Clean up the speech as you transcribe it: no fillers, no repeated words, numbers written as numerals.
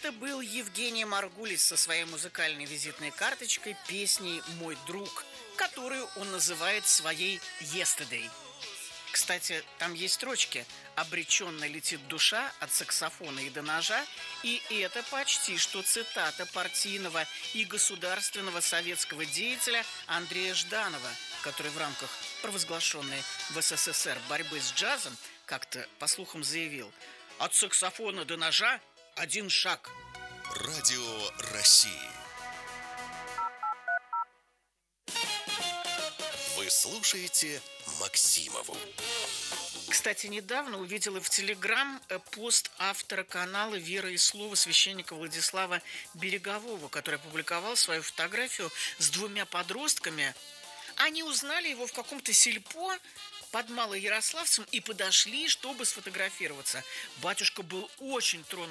Это был Евгений Маргулис со своей музыкальной визитной карточкой песней «Мой друг», которую он называет своей «Yesterday». Кстати, там есть строчки «Обреченно летит душа от саксофона и до ножа», и это почти что цитата партийного и государственного советского деятеля Андрея Жданова, который в рамках провозглашенной в СССР борьбы с джазом как-то, по слухам, заявил: «От саксофона до ножа один шаг». Радио России. Вы слушаете Максимову. Кстати, недавно увидела в Телеграм пост автора канала «Вера и слово» священника Владислава Берегового, который опубликовал свою фотографию с двумя подростками. Они узнали его в каком-то сельпо под Малоярославцем и подошли, чтобы сфотографироваться. Батюшка был очень тронут